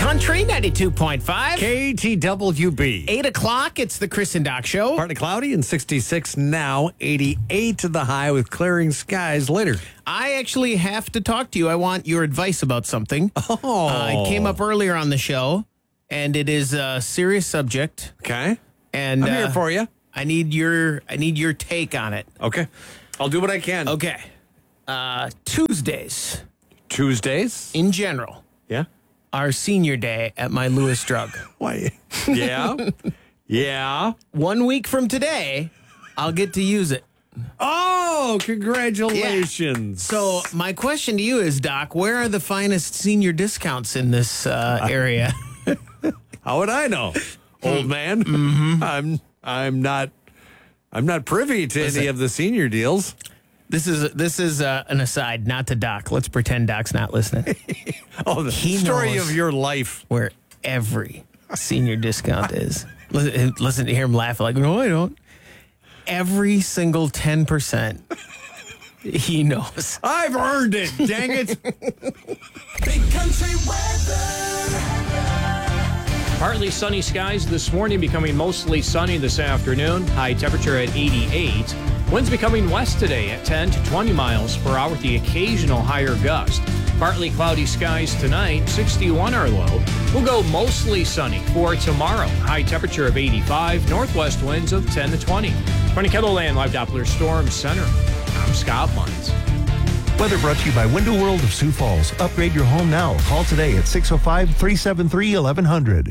Country 92.5. KTWB. 8 o'clock, it's the Chris and Doc Show. Partly cloudy and 66 now. 88 to the high with clearing skies later. I actually have to talk to you. I want your advice about something. It came up earlier on the show, and it is a serious subject. Okay. And I'm here for you. I need your take on it. Okay. I'll do what I can. Okay. Tuesdays, Tuesdays? in general, Yeah. are senior day at my Lewis Drug. Why? Yeah. Yeah. 1 week from today, I'll get to use it. Oh, congratulations. So my question to you is, Doc, where are the finest senior discounts in this area? How would I know, old man? Mm-hmm. I'm not privy to any of the senior deals. This is an aside, not to Doc. Let's pretend Doc's not listening. Oh, the He story knows. of your life. Where every senior discount is. Listen to hear him laugh like, no, I don't. Every single 10%. He knows. I've earned it, dang it. Big country weather. Partly sunny skies this morning, becoming mostly sunny this afternoon. High temperature at 88. Winds becoming west today at 10 to 20 miles per hour with the occasional higher gust. Partly cloudy skies tonight, 61 our low. We'll go mostly sunny for tomorrow. High temperature of 85, northwest winds of 10 to 20. From the Kettleland Live Doppler Storm Center, I'm Scott Munns. Weather brought to you by Window World of Sioux Falls. Upgrade your home now. Call today at 605-373-1100.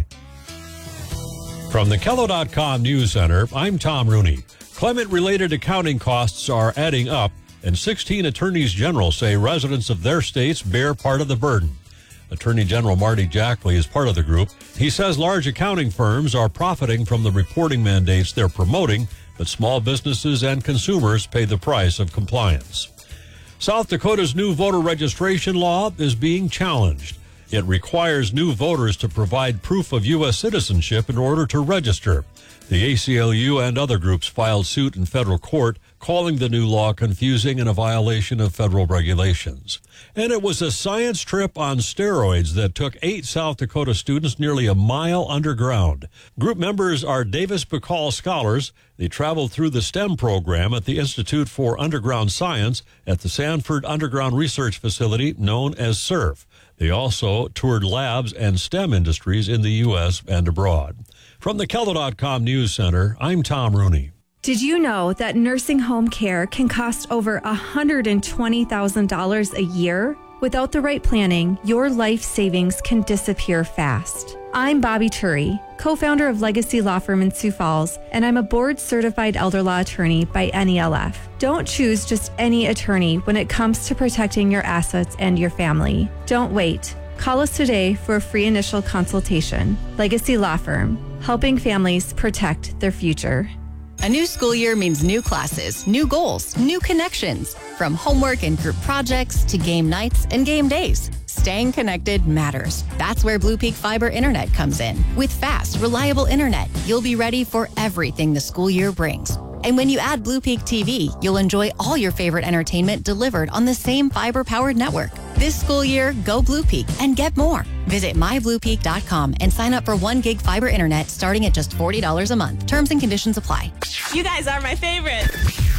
From the Kello.com News Center, I'm Tom Rooney. Climate-related accounting costs are adding up, and 16 attorneys general say residents of their states bear part of the burden. Attorney General Marty Jackley is part of the group. He says large accounting firms are profiting from the reporting mandates they're promoting, but small businesses and consumers pay the price of compliance. South Dakota's new voter registration law is being challenged. It requires new voters to provide proof of U.S. citizenship in order to register. The ACLU and other groups filed suit in federal court, calling the new law confusing and a violation of federal regulations. And it was a science trip on steroids that took 8 South Dakota students nearly a mile underground. Group members are Davis Bacall scholars. They traveled through the STEM program at the Institute for Underground Science at the Sanford Underground Research Facility, known as SURF. They also toured labs and STEM industries in the U.S. and abroad. From the Kello.com News Center, I'm Tom Rooney. Did you know that nursing home care can cost over $120,000 a year? Without the right planning, your life savings can disappear fast. I'm Bobby Turi, co-founder of Legacy Law Firm in Sioux Falls, and I'm a board-certified elder law attorney by NELF. Don't choose just any attorney when it comes to protecting your assets and your family. Don't wait. Call us today for a free initial consultation. Legacy Law Firm, helping families protect their future. A new school year means new classes, new goals, new connections. From homework and group projects to game nights and game days, staying connected matters. That's where Blue Peak Fiber Internet comes in. With fast, reliable internet, you'll be ready for everything the school year brings. And when you add Blue Peak TV, you'll enjoy all your favorite entertainment delivered on the same fiber-powered network. This school year, go Blue Peak and get more. Visit mybluepeak.com and sign up for 1 gig fiber internet starting at just $40 a month. Terms and conditions apply. You guys are my favorite.